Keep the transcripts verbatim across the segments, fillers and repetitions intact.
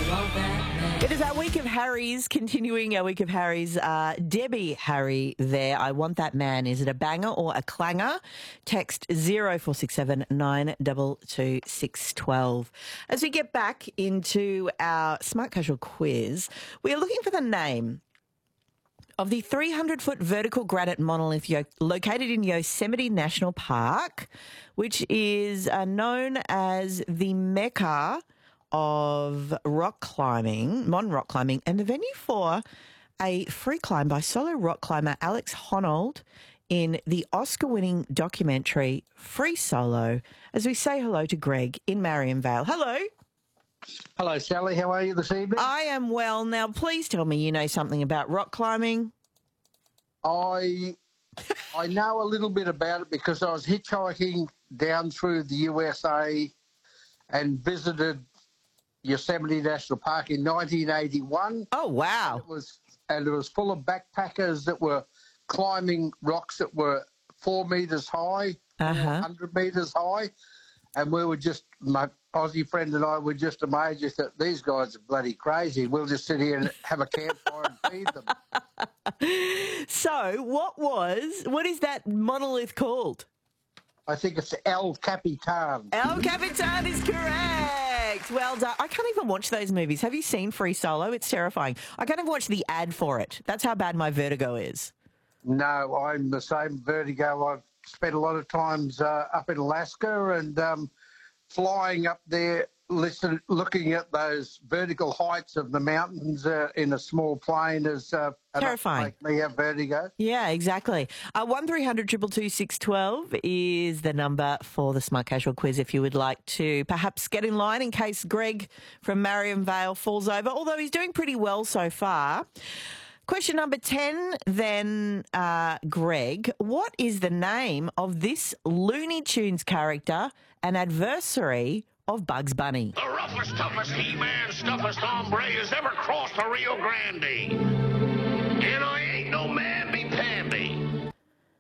It is our week of Harrys, continuing our week of Harrys. Uh, Debbie Harry there. I want that man. Is it a banger or a clanger? Text zero four six seven nine two two six one two. As we get back into our Smart Casual quiz, we are looking for the name of the three hundred foot vertical granite monolith yo- located in Yosemite National Park, which is uh, known as the Mecca of rock climbing, modern rock climbing, and the venue for a free climb by solo rock climber Alex Honnold in the Oscar-winning documentary Free Solo, as we say hello to Greg in Marion Vale. Hello. Hello, Sally. How are you this evening? I am well. Now, please tell me you know something about rock climbing. I I know a little bit about it because I was hitchhiking down through the U S A and visited Yosemite National Park in nineteen eighty-one. Oh, wow. And it was and it was full of backpackers that were climbing rocks that were four metres high, Uh-huh. one hundred metres high, and we were just, my Aussie friend and I were just amazed that these guys are bloody crazy. We'll just sit here and have a campfire and feed them. So, what was, what is that monolith called? I think it's El Capitan. El Capitan is correct. Well done. I can't even watch those movies. Have you seen Free Solo? It's terrifying. I can't even watch the ad for it. That's how bad my vertigo is. No, I'm the same vertigo. I've spent a lot of times uh, up in Alaska and um, flying up there, listen, looking at those vertical heights of the mountains uh, in a small plane is uh, terrifying. Make me have vertigo. Yeah, exactly. Uh, one three hundred two two two six one two is the number for the Smart Casual quiz if you would like to perhaps get in line in case Greg from Marion Vale falls over, although he's doing pretty well so far. Question number ten, then, uh, Greg. What is the name of this Looney Tunes character, an adversary of Bugs Bunny? The roughest, toughest He-Man, stuffest hombre has ever crossed the Rio Grande. And I ain't no mamby-pamby.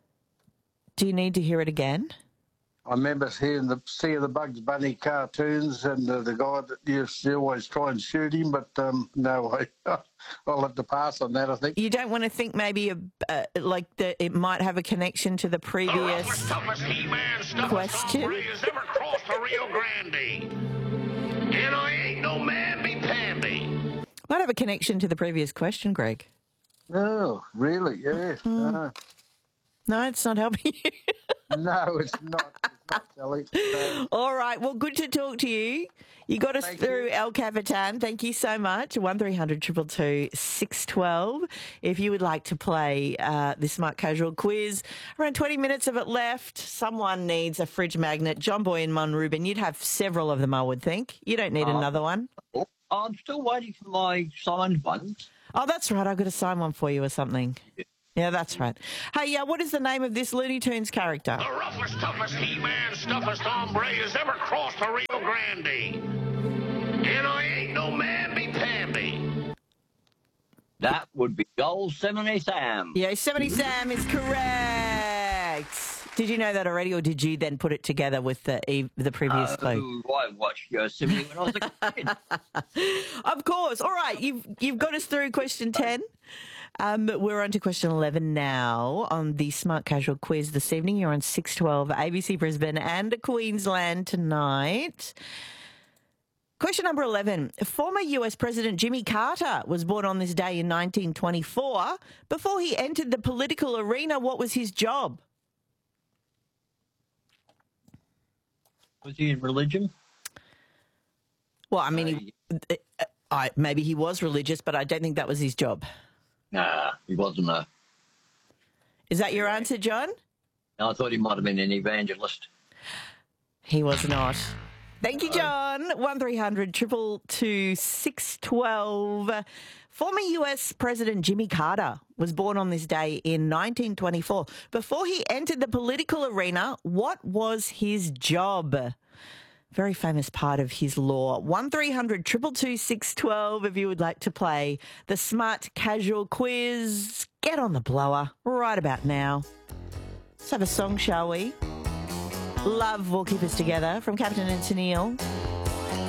Do you need to hear it again? I remember hearing the seeing the Bugs Bunny cartoons and uh, the guy that used to always try and shoot him, but um, no, I, I'll have to pass on that, I think. You don't want to think maybe a, uh, like the, it might have a connection to the The previous roughest, toughest He-Man, stuffest question. hombre has ever crossed the Rio Grande. And I ain't no mamby-pamby. Might have a connection to the previous question, Greg. Oh, really? Yeah. Uh, No, it's not helping you. no, it's not. It's not, Sally. No. All right. Well, good to talk to you. You got us Thank through you. El Capitan. Thank you so much. one three hundred two two two six one two. If you would like to play uh, the Smart Casual quiz, around twenty minutes of it left. Someone needs a fridge magnet. John Boy and Mon Rubin, you'd have several of them, I would think. You don't need Uh, another one. I'm still waiting for my signed ones. Oh, that's right. I've got to sign one for you or something. Yeah, that's right. Hey, yeah, what is the name of this Looney Tunes character? The roughest, toughest He-Man, stuffest hombre has ever crossed the Rio Grande. And I ain't no mamby-pamby. That would be Yosemite Sam. Yeah, Yosemite Sam is correct. Did you know that already, or did you then put it together with the eve- the previous clue? Oh, I watched Yosemite when I was a kid. Of course. All right, you've you've got us through question ten. Um, we're on to question eleven now on the Smart Casual quiz this evening. You're on six twelve A B C Brisbane and Queensland tonight. Question number eleven. Former U S President Jimmy Carter was born on this day in nineteen twenty-four. Before he entered the political arena, what was his job? Was he in religion? Well, I mean, he, uh, I, maybe he was religious, but I don't think that was his job. Nah, he wasn't a... Is that your answer, John? No, I thought he might have been an evangelist. He was not. Thank you, John. one three hundred two two two six one two. Former U S President Jimmy Carter was born on this day in nineteen twenty-four. Before he entered the political arena, what was his job? Very famous part of his law. one three hundred two two two six one two if you would like to play the Smart Casual quiz. Get on the blower right about now. Let's have a song, shall we? Love Will Keep Us Together from Captain and Tennille.